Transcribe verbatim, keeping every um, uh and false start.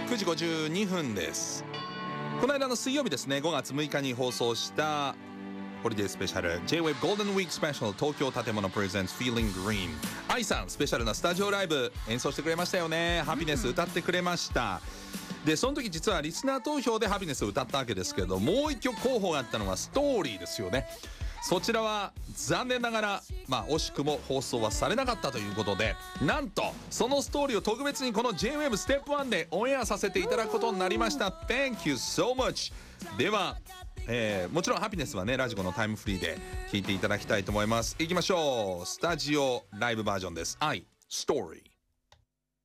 くじごじゅうにふんです。この間の水曜日ですね、ごがつむいかに放送したホリデースペシャル J-ウェーブ Golden Week Special 東京建物 Presents Feeling Green。 愛さんスペシャルなスタジオライブ演奏してくれましたよね。ハピネス歌ってくれました。でその時実はリスナー投票でハピネスを歌ったわけですけど、もう一曲候補があったのはストーリーですよね。そちらは残念ながら、まあ、惜しくも放送はされなかったということで、なんとそのストーリーを特別にこの J-ウェーブ ステップワンでオンエアさせていただくことになりました。 Thank you so much。 では、えー、もちろんハピネスはねラジコのタイムフリーで聴いていただきたいと思います。いきましょう。スタジオライブバージョンです。I Story。